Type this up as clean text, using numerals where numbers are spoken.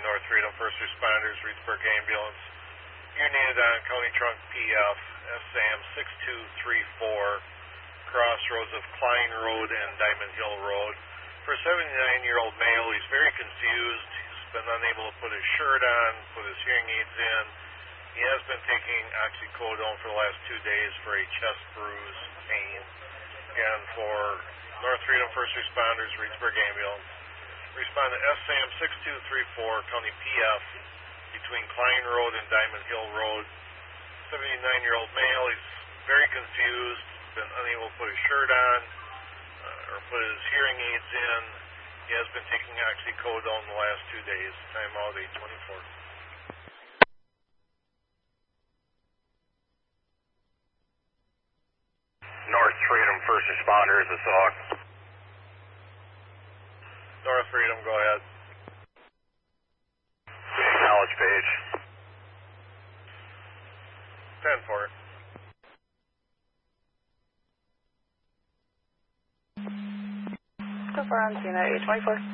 North Freedom First Responders, Reedsburg Ambulance. You're needed on County Trunk PF, SAM 6234, crossroads of Klein Road and Diamond Hill Road. For a 79-year-old male, he's very confused. He's been unable to put his shirt on, put his hearing aids in. He has been taking oxycodone for the last 2 days for a chest bruise pain. Again, for North Freedom First Responders, Reedsburg Ambulance. Respond to SAM 6234, County PF, between Klein Road and Diamond Hill Road. 79-year-old male, he's very confused, been unable to put his shirt on or put his hearing aids in. He has been taking oxycodone the last 2 days. Time out 8:24. North Freedom First Responders, it's Hawk. North Freedom, go ahead. Acknowledge page. 10-4. So far on scene at 8:24.